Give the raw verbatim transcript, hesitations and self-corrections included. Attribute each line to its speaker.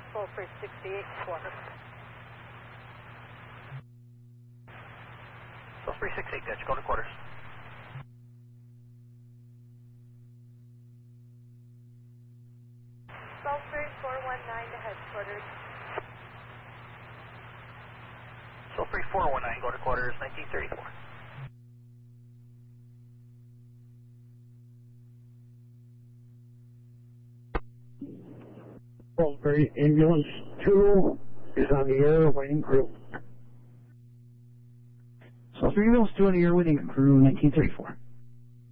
Speaker 1: Salisbury sixty-eight, quarter.
Speaker 2: Salisbury sixty-eight, gotcha, go to quarters.
Speaker 1: Salisbury four one nine to headquarters.
Speaker 2: Salisbury four one nine, go to quarters, nineteen thirty-four.
Speaker 3: Salisbury ambulance two is on the air waiting crew.
Speaker 4: Salisbury ambulance two on the air waiting crew, nineteen thirty-four.